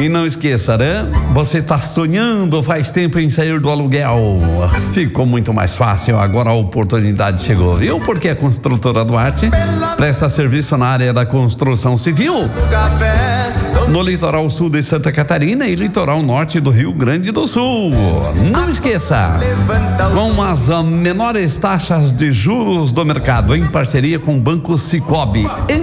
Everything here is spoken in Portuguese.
E não esqueça, né? Você tá sonhando faz tempo em sair do aluguel. Ficou muito mais fácil, agora a oportunidade chegou, viu? Porque a Construtora Duarte presta serviço na área da construção civil no litoral sul de Santa Catarina e litoral norte do Rio Grande do Sul. Não esqueça, com as menores taxas de juros do mercado, em parceria com o Banco Sicoob.